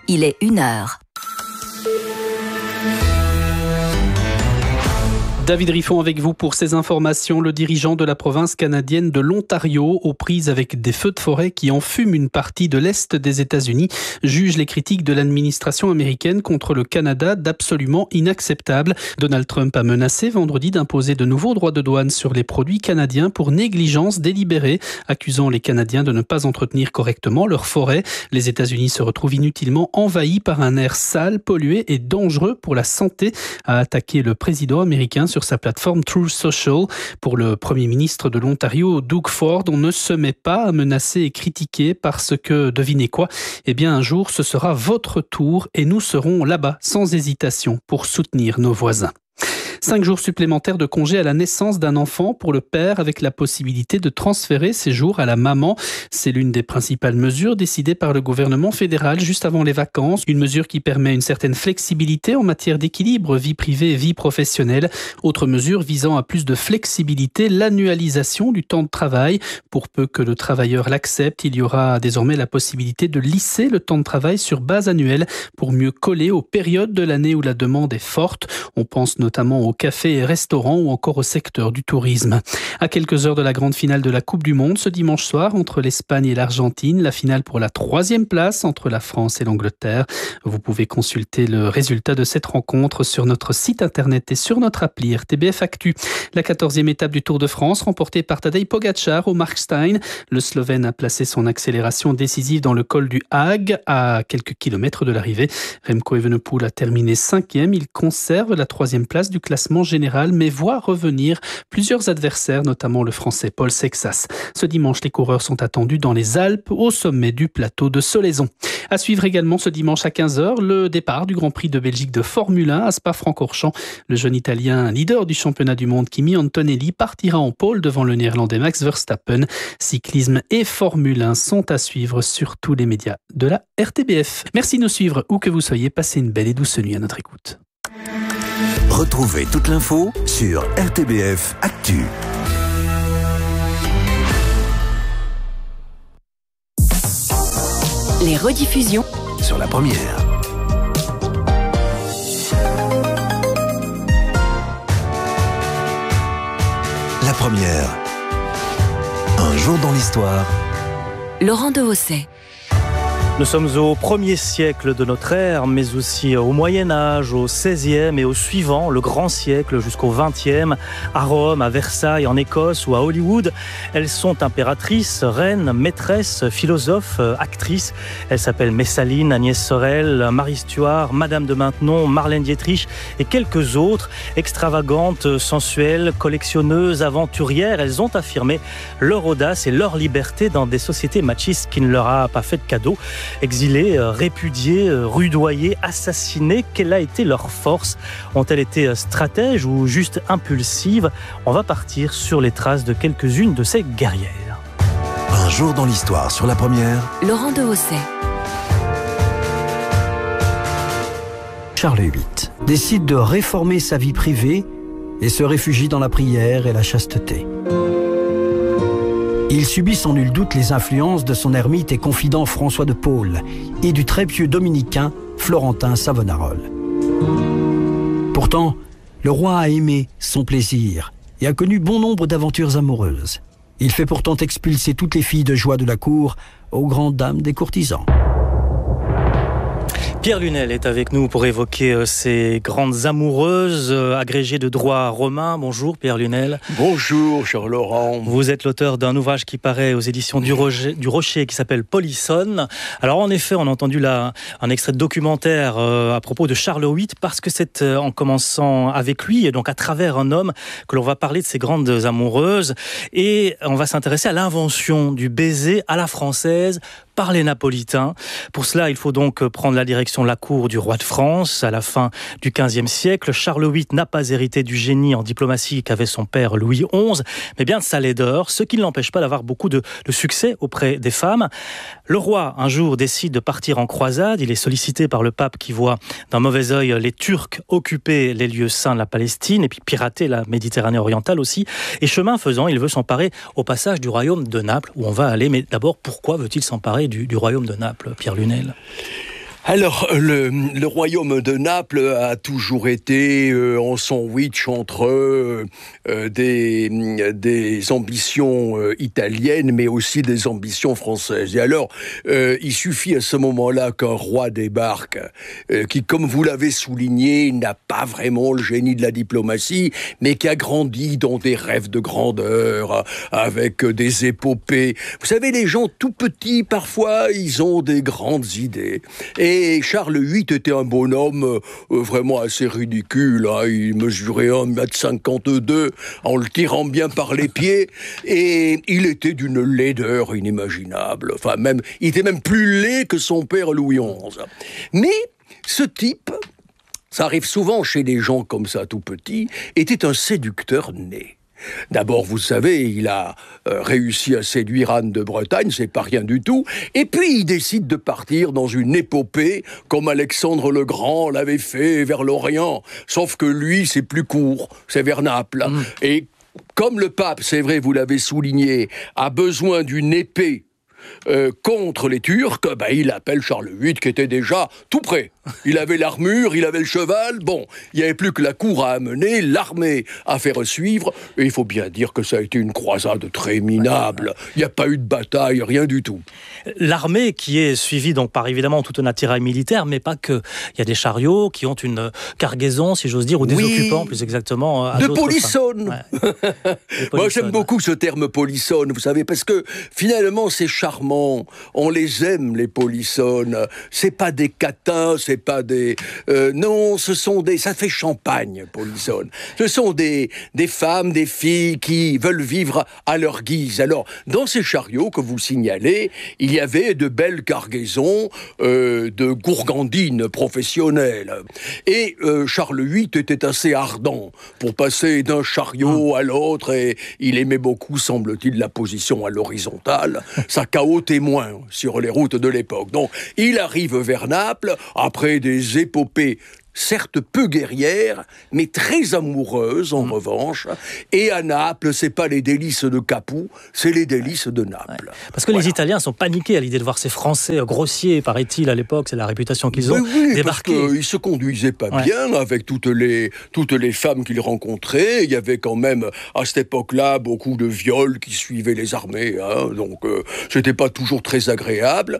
il est 1h. David Riffon avec vous pour ces informations. Le dirigeant de la province canadienne de l'Ontario, aux prises avec des feux de forêt qui enfument une partie de l'Est des États-Unis, juge les critiques de l'administration américaine contre le Canada d'absolument inacceptables. Donald Trump a menacé vendredi d'imposer de nouveaux droits de douane sur les produits canadiens pour négligence délibérée, accusant les Canadiens de ne pas entretenir correctement leurs forêts. Les États-Unis se retrouvent inutilement envahis par un air sale, pollué et dangereux pour la santé, a attaqué le président américain sur sa plateforme Truth Social. Pour le premier ministre de l'Ontario, Doug Ford, on ne se met pas à menacer et critiquer parce que, devinez quoi, eh bien un jour ce sera votre tour et nous serons là-bas sans hésitation pour soutenir nos voisins. 5 jours supplémentaires de congé à la naissance d'un enfant pour le père avec la possibilité de transférer ces jours à la maman. C'est l'une des principales mesures décidées par le gouvernement fédéral juste avant les vacances. Une mesure qui permet une certaine flexibilité en matière d'équilibre vie privée et vie professionnelle. Autre mesure visant à plus de flexibilité, l'annualisation du temps de travail. Pour peu que le travailleur l'accepte, il y aura désormais la possibilité de lisser le temps de travail sur base annuelle pour mieux coller aux périodes de l'année où la demande est forte. On pense notamment aux cafés et restaurants ou encore au secteur du tourisme. À quelques heures de la grande finale de la Coupe du Monde, ce dimanche soir, entre l'Espagne et l'Argentine, la finale pour la 3e place entre la France et l'Angleterre. Vous pouvez consulter le résultat de cette rencontre sur notre site internet et sur notre appli RTBF Actu. La 14e étape du Tour de France, remportée par Tadej Pogačar au Markstein. Le Slovène a placé son accélération décisive dans le col du Hague, à quelques kilomètres de l'arrivée. Remco Evenepoel a terminé 5e. Il conserve la 3e place du classement général, mais voit revenir plusieurs adversaires, notamment le Français Paul Sexas. Ce dimanche, les coureurs sont attendus dans les Alpes, au sommet du plateau de Solaizon. À suivre également ce dimanche à 15h, le départ du Grand Prix de Belgique de Formule 1 à Spa-Francorchamps. Le jeune Italien, leader du championnat du monde, Kimi Antonelli, partira en pôle devant le Néerlandais Max Verstappen. Cyclisme et Formule 1 sont à suivre sur tous les médias de la RTBF. Merci de nous suivre où que vous soyez. Passez une belle et douce nuit à notre écoute. Retrouvez toute l'info sur RTBF Actu. Les rediffusions Sur la première. La première. Un jour dans l'histoire. Laurent Dehosset. Nous sommes au 1er siècle de notre ère, mais aussi au Moyen-Âge, au 16e et au suivant, le grand siècle jusqu'au 20e, à Rome, à Versailles, en Écosse ou à Hollywood. Elles sont impératrices, reines, maîtresses, philosophes, actrices. Elles s'appellent Messaline, Agnès Sorel, Marie Stuart, Madame de Maintenon, Marlène Dietrich et quelques autres. Extravagantes, sensuelles, collectionneuses, aventurières, elles ont affirmé leur audace et leur liberté dans des sociétés machistes qui ne leur a pas fait de cadeau. Exilées, répudiées, rudoyées, assassinées, quelle a été leur force? Ont-elles été stratèges ou juste impulsives? On va partir sur les traces de quelques-unes de ces guerrières. Un jour dans l'histoire sur la première. Laurent Dehosset. Charles VIII décide de réformer sa vie privée et se réfugie dans la prière et la chasteté. Il subit sans nul doute les influences de son ermite et confident François de Paule et du très pieux dominicain Florentin Savonarole. Pourtant, le roi a aimé son plaisir et a connu bon nombre d'aventures amoureuses. Il fait pourtant expulser toutes les filles de joie de la cour aux grandes dames des courtisans. Pierre Lunel est avec nous pour évoquer ces grandes amoureuses, agrégées de droit romain. Bonjour Pierre Lunel. Bonjour cher Laurent. Vous êtes l'auteur d'un ouvrage qui paraît aux éditions du Rocher qui s'appelle Polissonne. Alors en effet, on a entendu là un extrait de documentaire à propos de Charles VIII parce que c'est en commençant avec lui et donc à travers un homme que l'on va parler de ces grandes amoureuses et on va s'intéresser à l'invention du baiser à la française par les Napolitains. Pour cela, il faut donc prendre la direction de la cour du roi de France à la fin du XVe siècle. Charles VIII n'a pas hérité du génie en diplomatie qu'avait son père Louis XI, mais bien de sa laideur, ce qui ne l'empêche pas d'avoir beaucoup de succès auprès des femmes. Le roi, un jour, décide de partir en croisade. Il est sollicité par le pape qui voit d'un mauvais œil les Turcs occuper les lieux saints de la Palestine et puis pirater la Méditerranée orientale aussi. Et chemin faisant, il veut s'emparer au passage du royaume de Naples, où on va aller. Mais d'abord, pourquoi veut-il s'emparer du royaume de Naples, Pierre Lunel ? Alors, le royaume de Naples a toujours été en sandwich entre des ambitions italiennes, mais aussi des ambitions françaises. Et alors, il suffit à ce moment-là qu'un roi débarque, qui, comme vous l'avez souligné, n'a pas vraiment le génie de la diplomatie, mais qui a grandi dans des rêves de grandeur, avec des épopées. Vous savez, les gens tout petits, parfois, ils ont des grandes idées. Et Charles VIII était un bonhomme vraiment assez ridicule. Hein. Il mesurait 1,52 m en le tirant bien par les pieds. Et il était d'une laideur inimaginable. Enfin, il était même plus laid que son père Louis XI. Mais ce type, ça arrive souvent chez des gens comme ça, tout petits, était un séducteur né. D'abord, vous savez, il a réussi à séduire Anne de Bretagne, c'est pas rien du tout. Et puis, il décide de partir dans une épopée, comme Alexandre le Grand l'avait fait vers l'Orient. Sauf que lui, c'est plus court, c'est vers Naples. Et comme le pape, c'est vrai, vous l'avez souligné, a besoin d'une épée contre les Turcs, il appelle Charles VIII qui était déjà tout prêt. Il avait l'armure, il avait le cheval, bon, il n'y avait plus que la cour à amener, l'armée à faire suivre, et il faut bien dire que ça a été une croisade très minable. Il n'y a pas eu de bataille, rien du tout. L'armée qui est suivie donc par évidemment tout un attirail militaire, mais pas que. Il y a des chariots qui ont une cargaison, si j'ose dire, ou des occupants plus exactement. De polissonne. Moi j'aime beaucoup ce terme polissonne, vous savez, parce que finalement c'est charmant, on les aime les polissonnes. C'est pas des catins, c'est pas des... non, ce sont des... Ça fait champagne, polissonne. Ce sont des femmes, des filles qui veulent vivre à leur guise. Alors, dans ces chariots que vous signalez, il y avait de belles cargaisons de gourgandines professionnelles. Et Charles VIII était assez ardent pour passer d'un chariot à l'autre, et il aimait beaucoup, semble-t-il, la position à l'horizontale. Ça cahotait moins sur les routes de l'époque. Donc, il arrive vers Naples, après des épopées certes peu guerrières, mais très amoureuses en revanche. Et à Naples, c'est pas les délices de Capoue, c'est les délices de Naples. Parce que les Italiens sont paniqués à l'idée de voir ces Français grossiers, paraît-il, à l'époque, c'est la réputation qu'ils ont, débarquer. Parce qu'ils se conduisaient pas bien avec toutes les femmes qu'ils rencontraient. Il y avait quand même, à cette époque-là, beaucoup de viols qui suivaient les armées. Hein, donc, c'était pas toujours très agréable.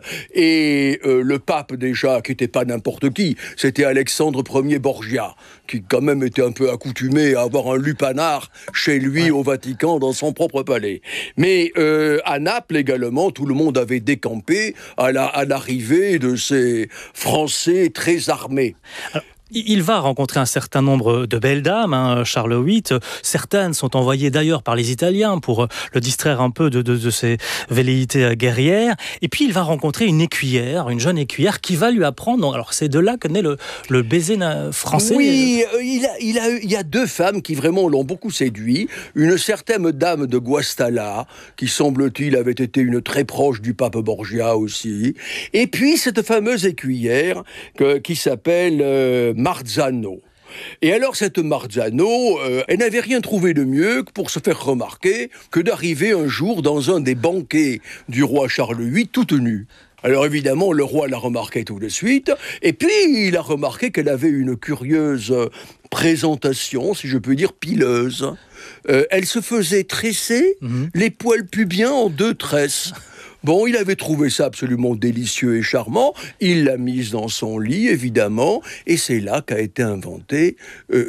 Et le pape, déjà, qui était pas n'importe qui, c'était Alexandre Ier Borgia, qui quand même était un peu accoutumé à avoir un lupanar chez lui au Vatican, dans son propre palais. Mais à Naples également, tout le monde avait décampé à l'arrivée de ces Français très armés. Alors, il va rencontrer un certain nombre de belles dames, Charles VIII. Certaines sont envoyées d'ailleurs par les Italiens pour le distraire un peu de ses velléités guerrières. Et puis il va rencontrer une écuyère, une jeune écuyère, qui va lui apprendre. Alors c'est de là que naît le baiser français. Oui, il y a deux femmes qui vraiment l'ont beaucoup séduit. Une certaine dame de Guastalla, qui semble-t-il avait été une très proche du pape Borgia aussi. Et puis cette fameuse écuyère qui s'appelle Marzano. Et alors cette Marzano, elle n'avait rien trouvé de mieux que pour se faire remarquer que d'arriver un jour dans un des banquets du roi Charles VIII toute nue. Alors évidemment, le roi l'a remarqué tout de suite, et puis il a remarqué qu'elle avait une curieuse présentation, si je peux dire, pileuse. Elle se faisait tresser les poils pubiens en 2 tresses. Bon, il avait trouvé ça absolument délicieux et charmant. Il l'a mise dans son lit, évidemment, et c'est là qu'a été inventé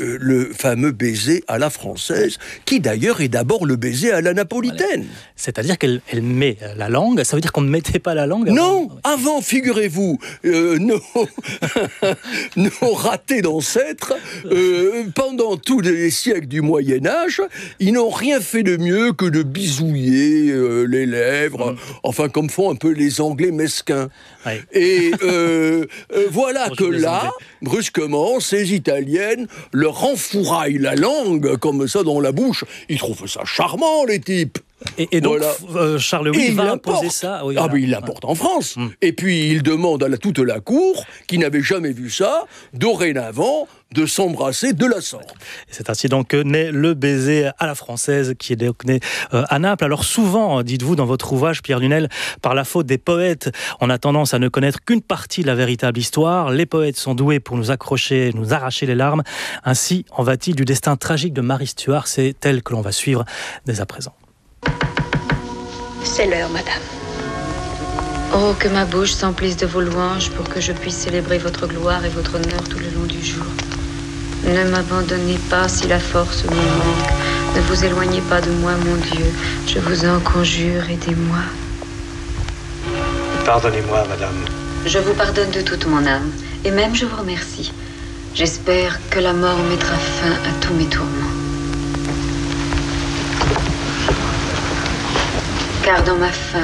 le fameux baiser à la française, qui d'ailleurs est d'abord le baiser à la napolitaine. C'est-à-dire qu'elle met la langue, ça veut dire qu'on ne mettait pas la langue avant? Non, avant, figurez-vous, nos ratés d'ancêtres, pendant tous les siècles du Moyen-Âge, ils n'ont rien fait de mieux que de bisouiller les lèvres, enfin comme font un peu les Anglais mesquins. Ouais. Et voilà que là, brusquement, ces Italiennes leur enfouraillent la langue comme ça dans la bouche. Ils trouvent ça charmant, les types. Et donc, voilà. Charles VIII va imposer ça. Oui, mais il l'importe en France. Et puis, il demande à toute la cour, qui n'avait jamais vu ça, dorénavant, de s'embrasser de la sorte. Et c'est ainsi donc que naît le baiser à la française, qui est donc né à Naples. Alors souvent, dites-vous dans votre ouvrage, Pierre Lunel, par la faute des poètes, on a tendance à ne connaître qu'une partie de la véritable histoire. Les poètes sont doués pour nous accrocher, nous arracher les larmes. Ainsi en va-t-il du destin tragique de Marie Stuart. C'est elle que l'on va suivre dès à présent. C'est l'heure, madame. Oh, que ma bouche s'emplisse de vos louanges pour que je puisse célébrer votre gloire et votre honneur tout le long du jour. Ne m'abandonnez pas si la force me manque. Ne vous éloignez pas de moi, mon Dieu. Je vous en conjure, aidez-moi. Pardonnez-moi, madame. Je vous pardonne de toute mon âme, et même je vous remercie. J'espère que la mort mettra fin à tous mes tourments. Car dans ma fin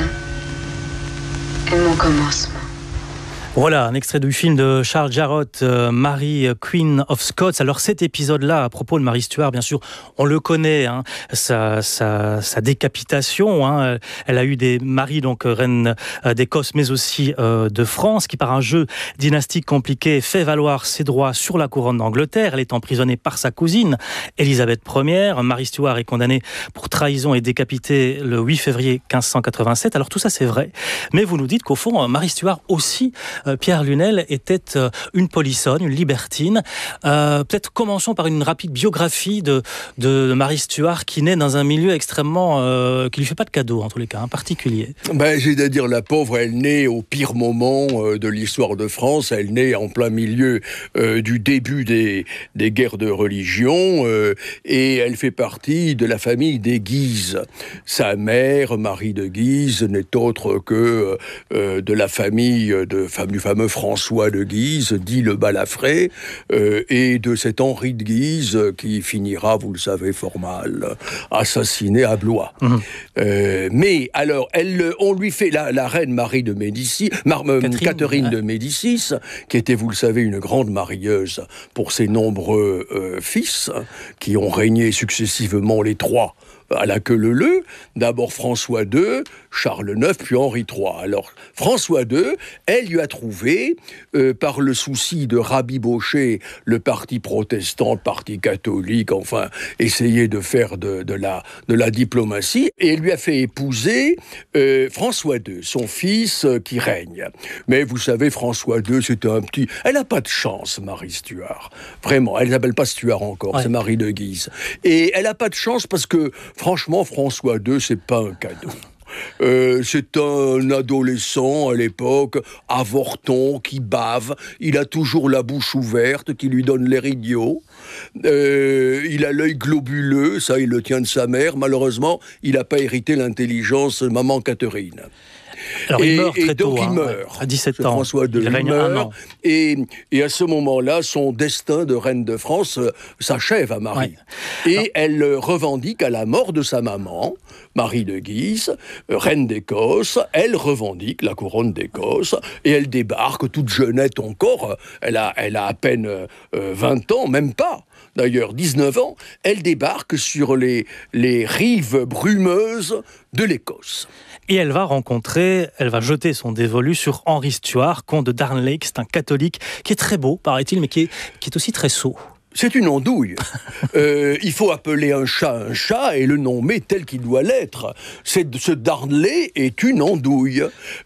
est mon commencement. Voilà, un extrait du film de Charles Jarrott, Mary, Queen of Scots. Alors cet épisode-là, à propos de Marie Stuart, bien sûr, on le connaît, hein, sa décapitation. Hein, elle a eu des maris, donc reine d'Écosse, mais aussi de France, qui par un jeu dynastique compliqué fait valoir ses droits sur la couronne d'Angleterre. Elle est emprisonnée par sa cousine, Élisabeth Ier. Marie Stuart est condamnée pour trahison et décapitée le 8 février 1587. Alors tout ça, c'est vrai. Mais vous nous dites qu'au fond, Marie Stuart aussi, Pierre Lunel, était une polissonne, une libertine. Peut-être commençons par une rapide biographie de Marie Stuart, qui naît dans un milieu extrêmement... qui lui fait pas de cadeau, en tous les cas, un particulier. J'ai à dire, la pauvre, elle naît au pire moment de l'histoire de France. Elle naît en plein milieu du début des guerres de religion, et elle fait partie de la famille des Guises. Sa mère, Marie de Guise, n'est autre que de la famille du fameux François de Guise, dit le Balafré, et de cet Henri de Guise qui finira, vous le savez fort mal, assassiné à Blois. Mais alors, on lui fait la reine Marie de Médicis, Catherine de Médicis, qui était, vous le savez, une grande marieuse pour ses nombreux fils, qui ont régné successivement les trois à la queue leu-leu, d'abord François II, Charles IX, puis Henri III. Alors, François II, elle lui a trouvé, par le souci de rabibocher le parti protestant, le parti catholique, enfin, essayer de faire de la diplomatie, et elle lui a fait épouser François II, son fils qui règne. Mais vous savez, François II, c'était un petit... Elle n'a pas de chance, Marie Stuart. Vraiment, elle ne s'appelle pas Stuart encore, ouais. C'est Marie de Guise. Et elle n'a pas de chance parce que, franchement, François II, c'est pas un cadeau. C'est un adolescent à l'époque, avorton, qui bave. Il a toujours la bouche ouverte, qui lui donne l'air idiot. Il a l'œil globuleux, ça il le tient de sa mère. Malheureusement, il n'a pas hérité l'intelligence de maman Catherine. Alors il meurt très tôt, il meurt. À 17 ans. François II, il meurt. Et à ce moment-là, son destin de reine de France s'achève à Marie. Ouais. Et elle revendique à la mort de sa maman, Marie de Guise, reine d'Écosse, elle revendique la couronne d'Écosse, et elle débarque toute jeunette encore, elle a à peine 20 ans, même pas. D'ailleurs, 19 ans, elle débarque sur les rives brumeuses de l'Écosse. Et elle va jeter son dévolu sur Henri Stuart, comte de Darnley, c'est un catholique qui est très beau, paraît-il, mais qui est aussi très sot. C'est une andouille. Il faut appeler un chat et le nommer tel qu'il doit l'être. Ce Darnley est une andouille.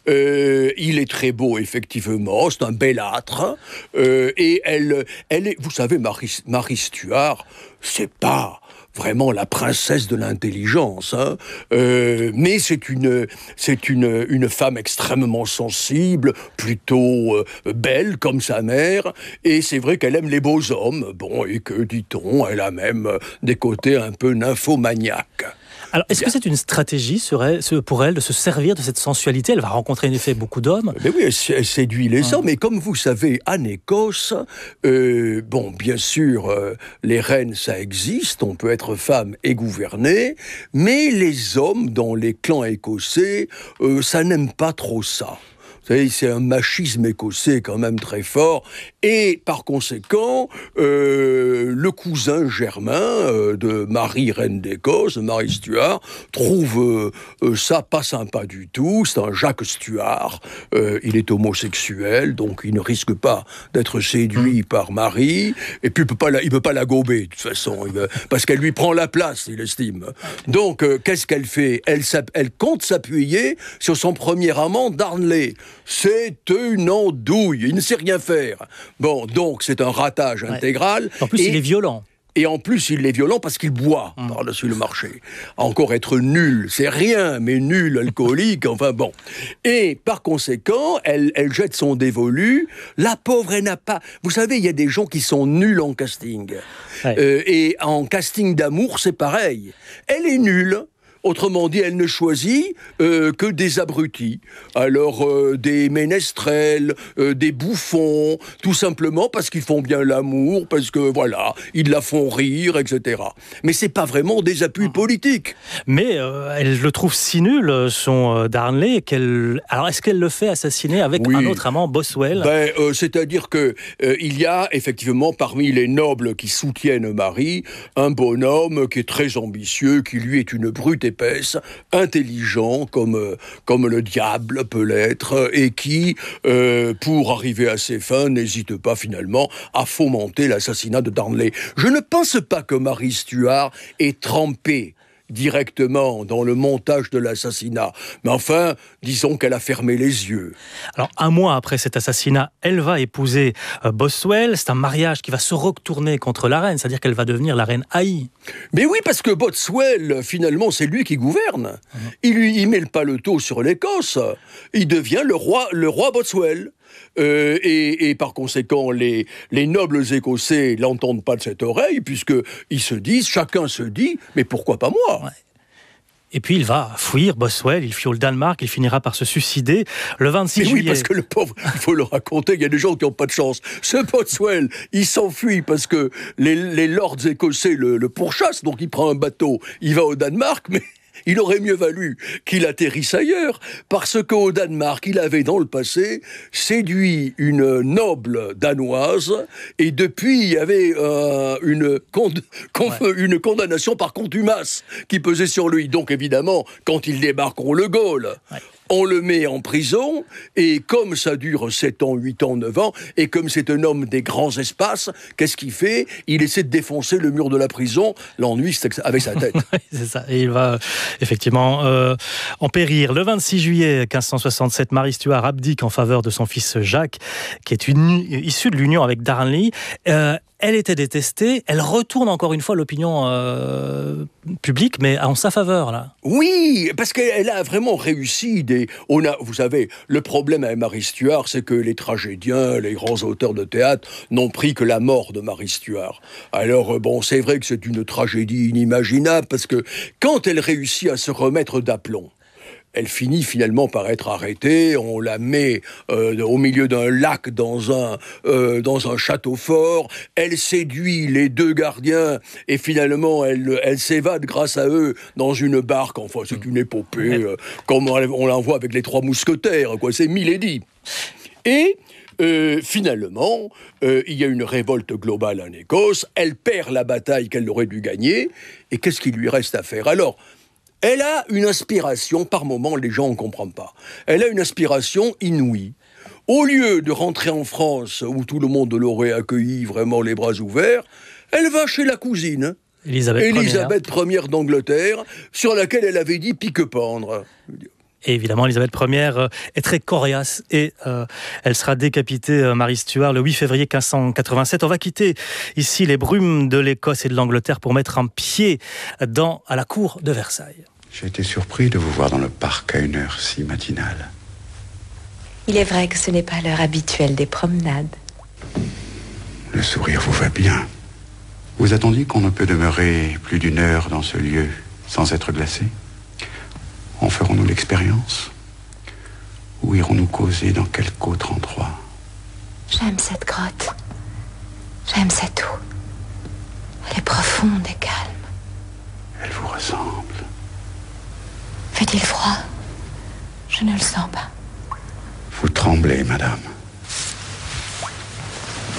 Il est très beau, effectivement. C'est un bellâtre. Et elle est... Vous savez, Marie Stuart, c'est pas vraiment la princesse de l'intelligence, hein. Mais c'est une femme extrêmement sensible, plutôt belle comme sa mère, et c'est vrai qu'elle aime les beaux hommes. Bon, et que, dit-on, elle a même des côtés un peu nymphomaniaques. Alors, est-ce que c'est une stratégie pour elle de se servir de cette sensualité ? Elle va rencontrer en effet beaucoup d'hommes. Mais oui, elle séduit les hommes. Mais comme vous savez, en Écosse, bien sûr, les reines, ça existe. On peut être femme et gouverner. Mais les hommes, dans les clans écossais, ça n'aime pas trop ça. Vous savez, c'est un machisme écossais quand même très fort. Et par conséquent, le cousin germain de Marie, reine d'Écosse, Marie Stuart, trouve ça pas sympa du tout. C'est un Jacques Stuart. Il est homosexuel, donc il ne risque pas d'être séduit par Marie. Et puis il peut pas la gober, de toute façon, parce qu'elle lui prend la place, il estime. Donc, qu'est-ce qu'elle fait ? Elle compte s'appuyer sur son premier amant, Darnley. C'est une andouille, il ne sait rien faire. Bon, donc c'est un ratage intégral. En plus, il est violent. Et en plus, il est violent parce qu'il boit par-dessus le marché. Encore être nul, c'est rien, mais nul, alcoolique, enfin bon. Et par conséquent, elle jette son dévolu. La pauvre, elle n'a pas... Vous savez, il y a des gens qui sont nuls en casting. Et en casting d'amour, c'est pareil. Elle est nulle. Autrement dit, elle ne choisit que des abrutis. Alors, des ménestrels, des bouffons, tout simplement parce qu'ils font bien l'amour, parce que, voilà, ils la font rire, etc. Mais c'est pas vraiment des appuis politiques. Mais elle le trouve si nul, son Darnley, alors est-ce qu'elle le fait assassiner avec un autre amant, Boswell ? C'est-à-dire que il y a effectivement parmi les nobles qui soutiennent Marie, un bonhomme qui est très ambitieux, qui lui est une brute épaisse, intelligent comme le diable peut l'être, et qui, pour arriver à ses fins, n'hésite pas finalement à fomenter l'assassinat de Darnley. Je ne pense pas que Marie Stuart ait trempé directement dans le montage de l'assassinat. Mais enfin, disons qu'elle a fermé les yeux. Alors, un mois après cet assassinat, elle va épouser Boswell. C'est un mariage qui va se retourner contre la reine, c'est-à-dire qu'elle va devenir la reine haïe. Mais oui, parce que Boswell, finalement, c'est lui qui gouverne. Il mêle pas le taux sur l'Écosse. Il devient le roi Boswell. Et par conséquent, les nobles écossais l'entendent pas de cette oreille, puisqu'ils se disent, chacun se dit, mais pourquoi pas moi ? Et puis il va fuir Boswell, il fuit au Danemark, il finira par se suicider le 26 juillet. Oui, parce que le pauvre, il faut le raconter, il y a des gens qui n'ont pas de chance. Ce Boswell, il s'enfuit parce que les lords écossais le pourchassent, donc il prend un bateau, il va au Danemark, mais... il aurait mieux valu qu'il atterrisse ailleurs, parce qu'au Danemark, il avait dans le passé séduit une noble danoise, et depuis, il y avait une condamnation par contumace qui pesait sur lui. Donc évidemment, quand il débarque, on le gaule. On le met en prison, et comme ça dure 7 ans, 8 ans, 9 ans, et comme c'est un homme des grands espaces, qu'est-ce qu'il fait ? Il essaie de défoncer le mur de la prison. L'ennui, c'est avec sa tête. C'est ça, et il va effectivement en périr. Le 26 juillet 1567, Marie Stuart abdique en faveur de son fils Jacques, qui est issu de l'union avec Darnley. Elle était détestée, elle retourne encore une fois l'opinion publique, mais en sa faveur, là. Oui, parce qu'elle a vraiment réussi. Vous savez, le problème avec Marie Stuart, c'est que les tragédiens, les grands auteurs de théâtre n'ont pris que la mort de Marie Stuart. Alors, c'est vrai que c'est une tragédie inimaginable, parce que quand elle réussit à se remettre d'aplomb, elle finit finalement par être arrêtée, on la met au milieu d'un lac dans un château fort, elle séduit les 2 gardiens, et finalement elle s'évade grâce à eux dans une barque. Enfin, c'est une épopée, comme on la voit avec les 3 mousquetaires, quoi. C'est Milady. Et finalement, il y a une révolte globale en Écosse, elle perd la bataille qu'elle aurait dû gagner, et qu'est-ce qu'il lui reste à faire ? Alors, elle a une inspiration, par moments, les gens ne comprennent pas. Elle a une inspiration inouïe. Au lieu de rentrer en France, où tout le monde l'aurait accueilli vraiment les bras ouverts, elle va chez la cousine, Élisabeth Ier d'Angleterre, sur laquelle elle avait dit pique-pendre. Et évidemment, Élisabeth Ier est très coriace et elle sera décapitée, Marie Stuart, le 8 février 1587. On va quitter ici les brumes de l'Écosse et de l'Angleterre pour mettre un pied à la cour de Versailles. J'ai été surpris de vous voir dans le parc à une heure si matinale. Il est vrai que ce n'est pas l'heure habituelle des promenades. Le sourire vous va bien. Vous attendiez qu'on ne peut demeurer plus d'1 heure dans ce lieu sans être glacé ? En ferons-nous l'expérience ? Ou irons-nous causer dans quelque autre endroit ? J'aime cette grotte. J'aime cette eau. Elle est profonde et calme. Elle vous ressemble. Fait-il froid ? Je ne le sens pas. Vous tremblez, madame.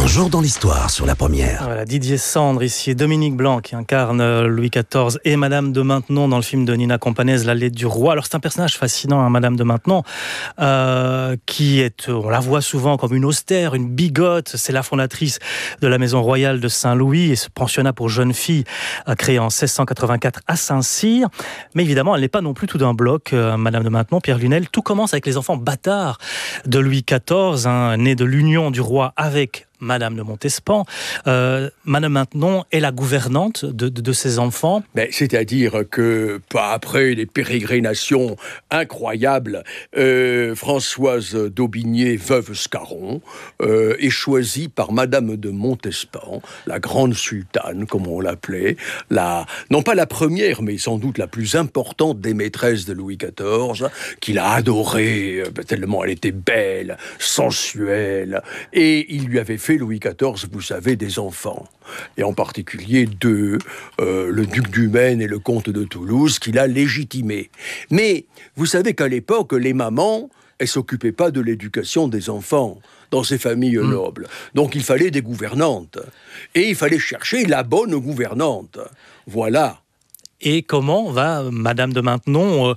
Un jour dans l'histoire sur la première. Voilà, Didier Sandre ici et Dominique Blanc qui incarne Louis XIV et Madame de Maintenon dans le film de Nina Campanese, La Lettre du Roi. Alors c'est un personnage fascinant, hein, Madame de Maintenon, qui est, on la voit souvent comme une austère, une bigote. C'est la fondatrice de la maison royale de Saint-Louis et ce pensionnat pour jeunes filles créé en 1684 à Saint-Cyr. Mais évidemment, elle n'est pas non plus tout d'un bloc, Madame de Maintenon, Pierre Lunel. Tout commence avec les enfants bâtards de Louis XIV, hein, nés de l'union du roi avec Madame de Montespan. Madame Maintenon est la gouvernante de ses enfants. Mais c'est-à-dire que, pas après les pérégrinations incroyables, Françoise d'Aubigné, veuve Scarron, est choisie par Madame de Montespan, la grande sultane, comme on l'appelait, non pas la première, mais sans doute la plus importante des maîtresses de Louis XIV, qu'il a adorée, tellement elle était belle, sensuelle, et il lui avait fait Louis XIV, vous savez, des enfants. Et en particulier deux, le duc du Maine et le comte de Toulouse, qu'il a légitimés. Mais vous savez qu'à l'époque, les mamans, elles s'occupaient pas de l'éducation des enfants dans ces familles nobles. Donc il fallait des gouvernantes. Et il fallait chercher la bonne gouvernante. Voilà. Et comment va Madame de Maintenon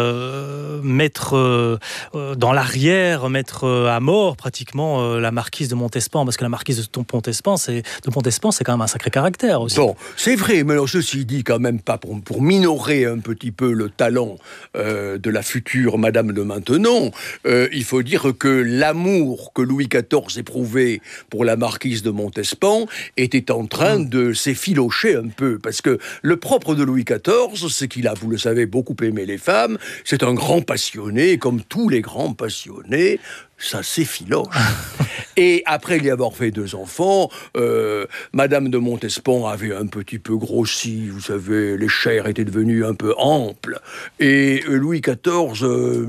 mettre dans l'arrière, mettre à mort pratiquement la marquise de Montespan, parce que la marquise de Montespan, c'est quand même un sacré caractère aussi. Bon, c'est vrai, mais alors ceci dit quand même pas pour minorer un petit peu le talent de la future Madame de Maintenon, il faut dire que l'amour que Louis XIV éprouvait pour la marquise de Montespan était en train de s'effilocher un peu, parce que le propre de Louis XIV, c'est qu'il a, vous le savez, beaucoup aimé les femmes. C'est un grand passionné, comme tous les grands passionnés. Ça s'effiloche. Et après y avoir fait 2 enfants, Madame de Montespan avait un petit peu grossi, vous savez, les chairs étaient devenues un peu amples, et Louis XIV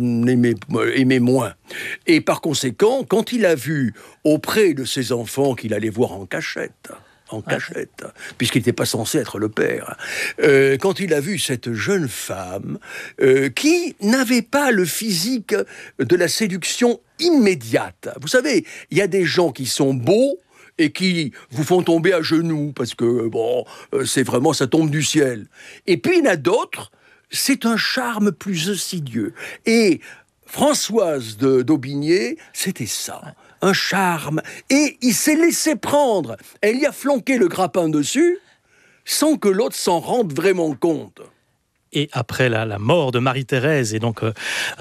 aimait moins. Et par conséquent, quand il a vu auprès de ses enfants qu'il allait voir en cachette, puisqu'il n'était pas censé être le père. Quand il a vu cette jeune femme qui n'avait pas le physique de la séduction immédiate. Vous savez, il y a des gens qui sont beaux et qui vous font tomber à genoux, parce que, c'est vraiment, ça tombe du ciel. Et puis il y en a d'autres, c'est un charme plus insidieux. Et Françoise d'Aubigné, c'était ça. Un charme, et il s'est laissé prendre. Elle y a flanqué le grappin dessus, sans que l'autre s'en rende vraiment compte. Et après la mort de Marie-Thérèse et donc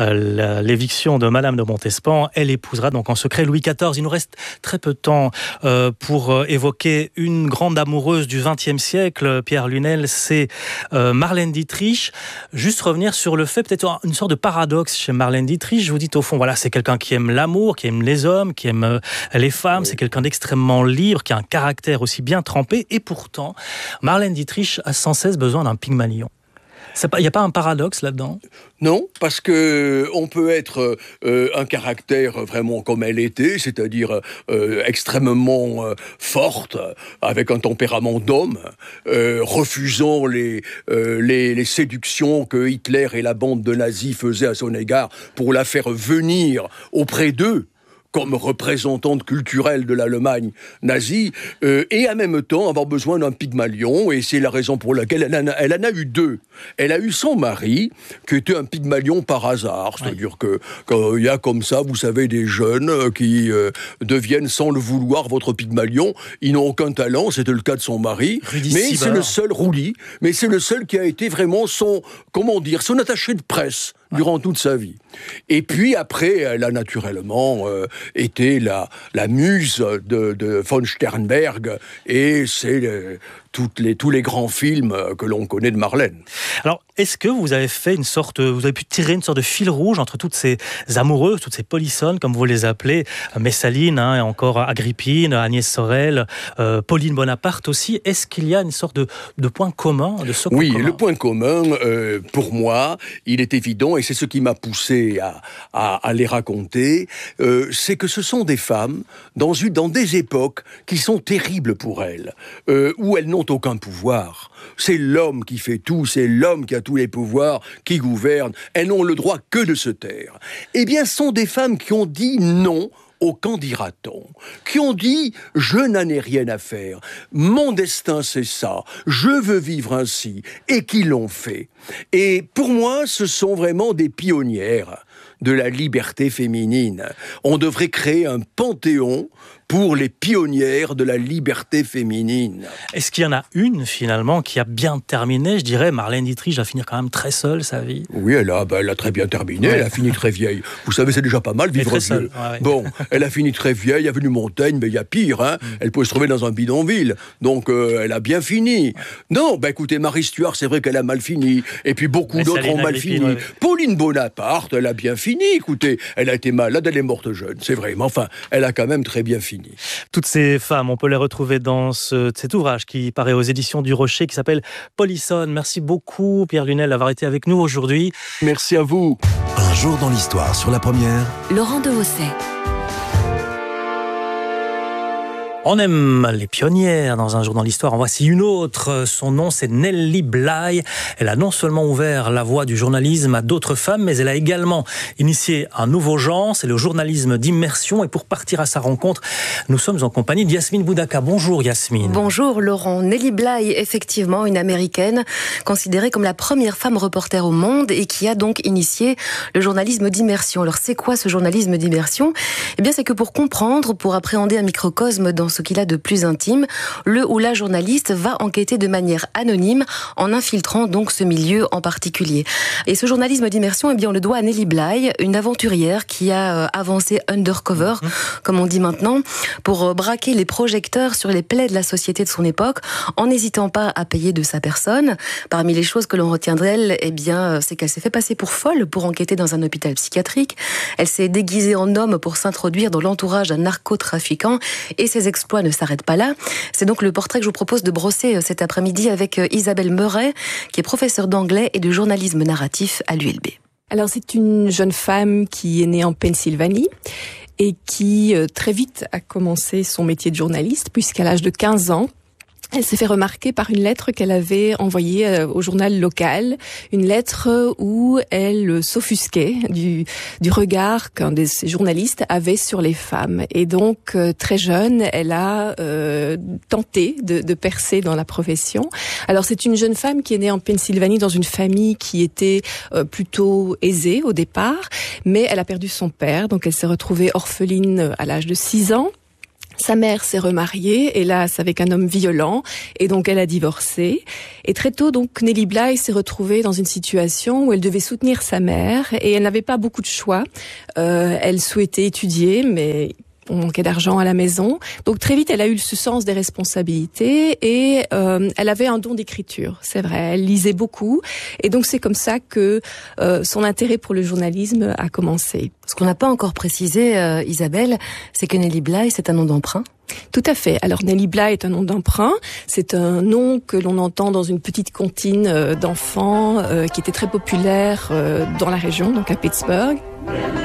l'éviction de Madame de Montespan, elle épousera donc en secret Louis XIV. Il nous reste très peu de temps pour évoquer une grande amoureuse du XXe siècle, Pierre Lunel, c'est Marlène Dietrich. Juste revenir sur le fait, peut-être une sorte de paradoxe chez Marlène Dietrich. Vous dites au fond, voilà, c'est quelqu'un qui aime l'amour, qui aime les hommes, qui aime les femmes, c'est quelqu'un d'extrêmement libre, qui a un caractère aussi bien trempé, et pourtant, Marlène Dietrich a sans cesse besoin d'un Pygmalion. Il n'y a pas un paradoxe là-dedans ? Non, parce que on peut être un caractère vraiment comme elle était, c'est-à-dire extrêmement forte, avec un tempérament d'homme, refusant les séductions que Hitler et la bande de nazis faisaient à son égard pour la faire venir auprès d'eux, comme représentante culturelle de l'Allemagne nazie, et en même temps avoir besoin d'un Pygmalion, et c'est la raison pour laquelle elle en a eu 2. Elle a eu son mari, qui était un Pygmalion par hasard, c'est-à-dire que quand il y a comme ça, vous savez, des jeunes qui deviennent sans le vouloir votre Pygmalion, ils n'ont aucun talent, c'était le cas de son mari, mais c'est le seul, Rouly, mais c'est le seul qui a été vraiment son attaché de presse durant toute sa vie. Et puis après, elle a naturellement été la muse de von Sternberg, et c'est tous les grands films que l'on connaît de Marlène. Alors, est-ce que vous avez pu tirer une sorte de fil rouge entre toutes ces amoureuses, toutes ces polissonnes, comme vous les appelez, Messaline, et encore Agrippine, Agnès Sorel, Pauline Bonaparte aussi. Est-ce qu'il y a une sorte de point commun, de socle commun ? Oui, le point commun, pour moi, il est évident, et c'est ce qui m'a poussé à les raconter, c'est que ce sont des femmes dans des époques qui sont terribles pour elles, où elles n'ont aucun pouvoir. C'est l'homme qui fait tout, c'est l'homme qui a tous les pouvoirs, qui gouverne. Elles n'ont le droit que de se taire. Eh bien, ce sont des femmes qui ont dit non au qu'en dira-t-on, qui ont dit « je n'en ai rien à faire, mon destin c'est ça, je veux vivre ainsi », et qui l'ont fait. Et pour moi, ce sont vraiment des pionnières de la liberté féminine. On devrait créer un panthéon pour les pionnières de la liberté féminine. Est-ce qu'il y en a une, finalement, qui a bien terminé? Je dirais, Marlène Dietrich va finir quand même très seule, sa vie. Oui, elle a très bien terminé, elle a fini très vieille. Vous savez, c'est déjà pas mal, vivre vieux. Bon, elle a fini très vieille, avenue Montaigne, mais il y a pire, hein. Elle peut se trouver dans un bidonville. Donc, elle a bien fini. Non, écoutez, Marie Stuart, c'est vrai qu'elle a mal fini. Et puis, beaucoup d'autres ont mal fini. Pauline Bonaparte, elle a bien fini. Écoutez, elle a été malade, elle est morte jeune, c'est vrai. Mais enfin, elle a quand même très bien fini. Toutes ces femmes, on peut les retrouver dans cet ouvrage qui paraît aux éditions du Rocher, qui s'appelle Polissonne. Merci beaucoup, Pierre Lunel, d'avoir été avec nous aujourd'hui. Merci à vous. Un jour dans l'histoire sur la première. Laurent Dehosset. On aime les pionnières dans un jour dans l'histoire. En voici une autre. Son nom, c'est Nellie Bly. Elle a non seulement ouvert la voie du journalisme à d'autres femmes, mais elle a également initié un nouveau genre. C'est le journalisme d'immersion. Et pour partir à sa rencontre, nous sommes en compagnie de Yasmine Boudaka. Bonjour Yasmine. Bonjour Laurent. Nellie Bly, effectivement, une américaine considérée comme la première femme reporter au monde et qui a donc initié le journalisme d'immersion. Alors c'est quoi ce journalisme d'immersion? Eh bien c'est que pour comprendre, pour appréhender un microcosme dans ce qu'il a de plus intime, le ou la journaliste va enquêter de manière anonyme en infiltrant donc ce milieu en particulier. Et ce journalisme d'immersion, eh bien on le doit à Nellie Bly, une aventurière qui a avancé undercover, comme on dit maintenant, pour braquer les projecteurs sur les plaies de la société de son époque, en n'hésitant pas à payer de sa personne. Parmi les choses que l'on retient d'elle, eh bien c'est qu'elle s'est fait passer pour folle pour enquêter dans un hôpital psychiatrique. Elle s'est déguisée en homme pour s'introduire dans l'entourage d'un narcotrafiquant et ses exploits ne s'arrête pas là. C'est donc le portrait que je vous propose de brosser cet après-midi avec Isabelle Meuret, qui est professeure d'anglais et de journalisme narratif à l'ULB. Alors c'est une jeune femme qui est née en Pennsylvanie et qui très vite a commencé son métier de journaliste, puisqu'à l'âge de 15 ans, elle s'est fait remarquer par une lettre qu'elle avait envoyée au journal local, une lettre où elle s'offusquait du regard qu'un de ces journalistes avait sur les femmes. Et donc, très jeune, elle a tenté de percer dans la profession. Alors, c'est une jeune femme qui est née en Pennsylvanie dans une famille qui était plutôt aisée au départ, mais elle a perdu son père, donc elle s'est retrouvée orpheline à l'âge de 6 ans. Sa mère s'est remariée, hélas, avec un homme violent, et donc elle a divorcé. Et très tôt, donc, Nellie Bly s'est retrouvée dans une situation où elle devait soutenir sa mère, et elle n'avait pas beaucoup de choix. Elle souhaitait étudier, mais on manquait d'argent à la maison. Donc très vite, elle a eu ce sens des responsabilités et elle avait un don d'écriture, c'est vrai. Elle lisait beaucoup et donc c'est comme ça que son intérêt pour le journalisme a commencé. Ce qu'on n'a pas encore précisé, Isabelle, c'est que Nellie Bly, c'est un nom d'emprunt. Tout à fait. Alors Nellie Bly est un nom d'emprunt. C'est un nom que l'on entend dans une petite comptine d'enfants qui était très populaire dans la région, donc à Pittsburgh.